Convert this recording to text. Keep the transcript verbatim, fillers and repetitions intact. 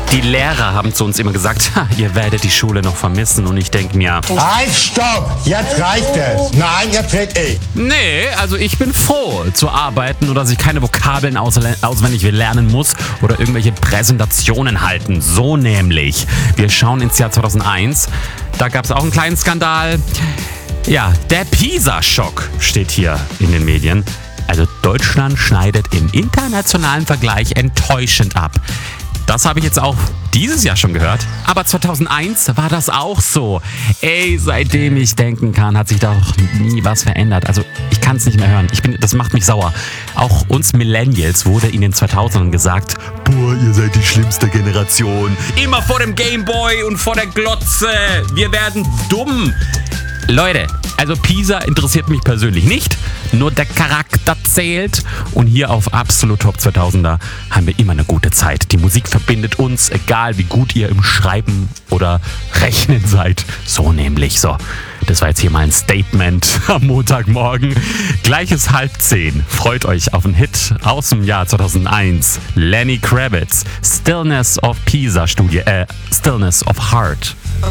Die Lehrer haben zu uns immer gesagt, ha, ihr werdet die Schule noch vermissen. Und ich denke mir, Halt, stopp! Jetzt reicht es! Nein, jetzt red ich! nee, also ich bin froh zu arbeiten oder dass ich keine Vokabeln ausle- auswendig lernen muss oder irgendwelche Präsentationen halten. So nämlich. Wir schauen ins Jahr zweitausendeins. Da gab es auch einen kleinen Skandal. Ja, der PISA-Schock steht hier in den Medien. Also Deutschland schneidet im internationalen Vergleich enttäuschend ab. Das habe ich jetzt auch dieses Jahr schon gehört. Aber zweitausendeins war das auch so. Ey, seitdem ich denken kann, hat sich doch nie was verändert. Also ich kann es nicht mehr hören. Ich bin, das macht mich sauer. Auch uns Millennials wurde in den zweitausendern gesagt, boah, ihr seid die schlimmste Generation. Immer vor dem Gameboy und vor der Glotze. Wir werden dumm. Leute, also PISA interessiert mich persönlich nicht, nur der Charakter zählt. Und hier auf Absolut Top zweitausender haben wir immer eine gute Zeit. Die Musik verbindet uns, egal wie gut ihr im Schreiben oder Rechnen seid. So nämlich, so. Das war jetzt hier mal ein Statement am Montagmorgen. Gleiches halb zehn. Freut euch auf einen Hit aus dem Jahr zweitausendeins. Lenny Kravitz, Stillness of Pisa Studie, äh, Stillness of Heart.